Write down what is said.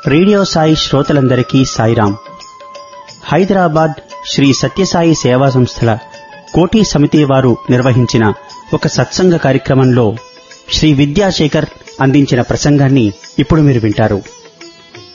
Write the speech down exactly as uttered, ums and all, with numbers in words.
Radio Sai శ్రోతలందరికీ సాయిరాం. హైదరాబాద్ శ్రీ సత్యసాయి సేవా సంస్థల కోటి సమితి వారు నిర్వహించిన ఒక సత్సంగ కార్యక్రమంలో శ్రీ విద్యాశేఖర్ అందించిన ప్రసంగాన్ని ఇప్పుడు మీరు వింటారు.